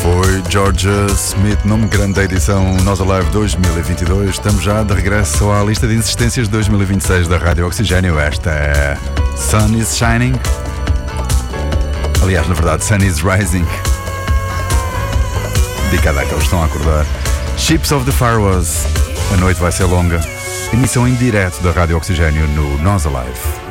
Foi Georgia Smith, nome grande da edição Nós Alive 2022. Estamos já de regresso à lista de insistências de 2026 da Rádio Oxigênio. Esta é Sun is Shining. Aliás, na verdade, Sun is Rising. Dedicada àqueles que estão a acordar. Ships of the Faroes. A noite vai ser longa. Emissão em direto da Rádio Oxigênio no Nós Alive.